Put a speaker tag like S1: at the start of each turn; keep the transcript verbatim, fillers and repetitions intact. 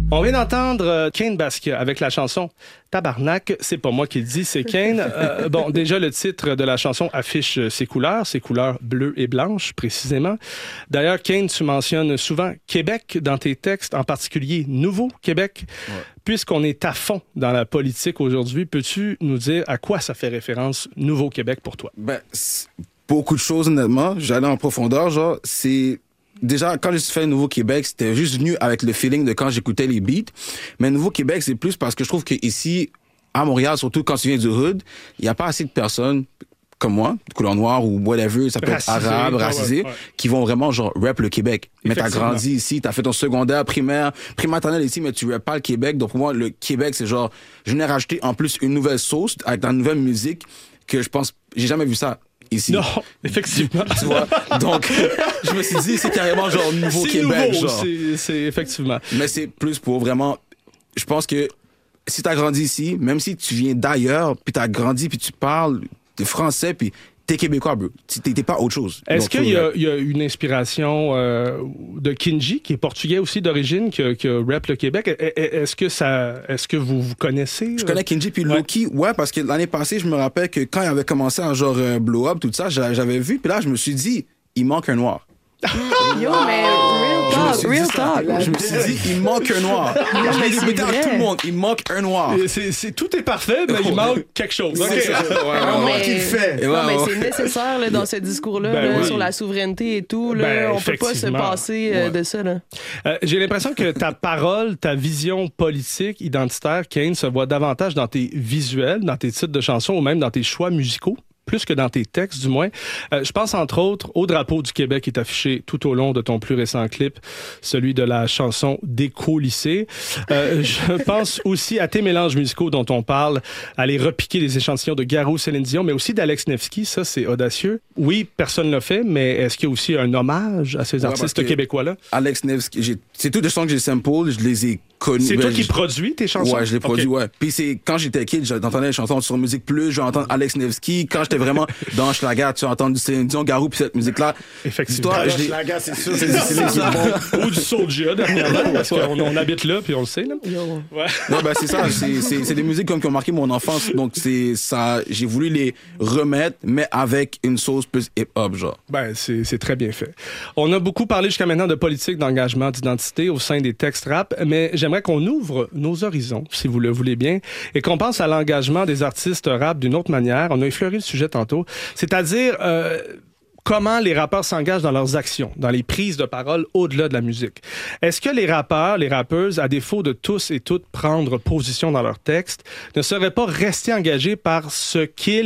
S1: On vient d'entendre euh, Kane Baskia avec la chanson Tabarnak. C'est pas moi qui le dis, c'est Kane. Euh, bon, déjà, le titre de la chanson affiche ses couleurs, ses couleurs bleues et blanches, précisément. D'ailleurs, Kane, tu mentionnes souvent Québec dans tes textes, en particulier Nouveau Québec. Ouais. Puisqu'on est à fond dans la politique aujourd'hui, peux-tu nous dire à quoi ça fait référence Nouveau Québec pour toi?
S2: Ben, beaucoup de choses, honnêtement. J'allais en profondeur, genre, c'est... Déjà, quand j'ai fait Nouveau-Québec, c'était juste venu avec le feeling de quand j'écoutais les beats. Mais Nouveau-Québec, c'est plus parce que je trouve qu'ici, à Montréal, surtout quand tu viens du hood, il n'y a pas assez de personnes comme moi, de couleur noire ou whatever, ça peut racisé, être arabe, racisé, ouais, ouais. qui vont vraiment genre rap le Québec. Mais t'as grandi ici, t'as fait ton secondaire, primaire, primaternelle ici, mais tu rap pas le Québec. Donc pour moi, le Québec, c'est genre, je venais rajouter en plus une nouvelle sauce avec une nouvelle musique que je pense, j'ai jamais vu ça. Ici.
S1: Non, effectivement.
S2: Tu vois? Donc, je me suis dit, c'est carrément genre Nouveau
S1: c'est
S2: Québec.
S1: Nouveau,
S2: genre.
S1: C'est, c'est effectivement.
S2: Mais c'est plus pour vraiment. Je pense que si t'as grandi ici, même si tu viens d'ailleurs, puis t'as grandi, puis tu parles de français, puis t'es québécois, bro. T'es, t'es pas autre chose.
S1: Est-ce
S2: Donc,
S1: qu'il y a, il y a une inspiration euh, de Kinji, qui est portugais aussi d'origine, qui, qui rap le Québec? Est-ce que ça, est-ce que vous vous connaissez?
S2: Je connais Kinji puis ouais. Loki, ouais, parce que l'année passée, je me rappelle que quand il avait commencé à genre euh, blow up, tout ça, j'avais vu, puis là, je me suis dit, il manque un noir.
S3: Yo, mais real talk, real talk.
S2: Je me suis dit, il manque un noir. Je l'ai répété à tout le monde, il manque un noir.
S1: C'est, c'est, tout est parfait, mais il manque quelque chose.
S2: Okay. C'est ça. Ouais,
S3: non,
S2: ouais,
S3: mais,
S2: qu'il fait.
S3: Non,
S2: ouais,
S3: mais
S2: ouais.
S3: c'est nécessaire là, dans ce discours-là,
S1: ben
S3: là,
S1: oui.
S3: sur la souveraineté et tout. Là,
S1: ben,
S3: on peut pas se passer euh, ouais. de ça. Là.
S1: Euh, j'ai l'impression que ta parole, ta vision politique, identitaire, Kane, se voit davantage dans tes visuels, dans tes titres de chansons ou même dans tes choix musicaux. Plus que dans tes textes, du moins. Euh, je pense, entre autres, au drapeau du Québec qui est affiché tout au long de ton plus récent clip, celui de la chanson Déco-lycée. Euh, je pense aussi à tes mélanges musicaux dont on parle, aller repiquer les échantillons de Garou, Céline Dion, mais aussi d'Alex Nevsky. Ça, c'est audacieux. Oui, personne ne l'a fait, mais est-ce qu'il y a aussi un hommage à ces ouais, artistes québécois-là?
S2: Alex Nevsky, j'ai... c'est tous des sons que j'ai sample, je les ai connus.
S1: C'est
S2: ben,
S1: toi qui
S2: je...
S1: produis tes chansons?
S2: Ouais, je les produis, okay. ouais. Puis c'est quand j'étais kid, j'entendais les chansons sur Musique Plus, j'entends Alex Nevsky. Quand j'étais vraiment dans Schlager, tu as entendu Céline Dion, Garou, puis cette musique-là.
S1: Effectivement.
S2: Toi,
S1: je
S2: Schlager,
S1: c'est sûr. C'est, c'est, c'est, c'est bon. Ou du Soulja, dernièrement, parce qu'on on habite là, puis on le sait. Là.
S2: Ouais. Non, ben c'est ça. C'est, c'est, c'est des musiques comme qui ont marqué mon enfance. Donc, c'est ça. J'ai voulu les remettre, mais avec une sauce plus hip-hop, genre.
S1: Ben, c'est, c'est très bien fait. On a beaucoup parlé jusqu'à maintenant de politique, d'engagement, d'identité au sein des textes rap, mais j'aimerais qu'on ouvre nos horizons, si vous le voulez bien, et qu'on pense à l'engagement des artistes rap d'une autre manière. On a effleuré le sujet tantôt. C'est-à-dire euh, comment les rappeurs s'engagent dans leurs actions, dans les prises de parole au-delà de la musique. Est-ce que les rappeurs, les rappeuses, à défaut de tous et toutes prendre position dans leurs textes, ne seraient pas restés engagés par ce qu'ils